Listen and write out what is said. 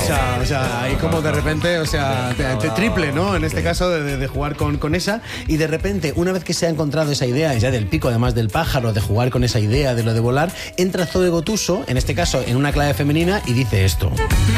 O sea, ahí como de repente, o sea, triple, ¿no? En este caso de jugar con esa. Y de repente, una vez que se ha encontrado esa idea, ya del pico, además del pájaro, de jugar con esa idea de lo de volar, entra Zoe Gotuso, en este caso en una clave femenina, y dice esto.